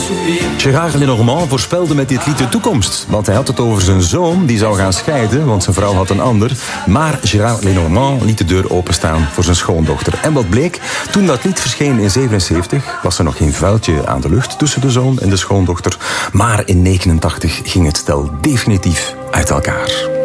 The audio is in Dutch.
Gérard Lenormand voorspelde met dit lied de toekomst. Want hij had het over zijn zoon die zou gaan scheiden, want zijn vrouw had een ander. Maar Gérard Lenormand liet de deur openstaan voor zijn schoondochter. En wat bleek? Toen dat lied verscheen in 77 was er nog geen vuiltje aan de lucht tussen de zoon en de schoondochter. Maar in 89 ging het stel definitief uit elkaar.